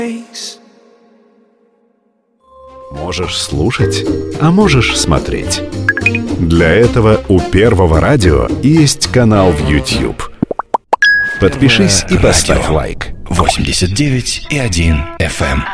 Можешь слушать, а можешь смотреть. Для этого у Первого радио есть канал в YouTube. Подпишись и поставь лайк. 89,1 FM.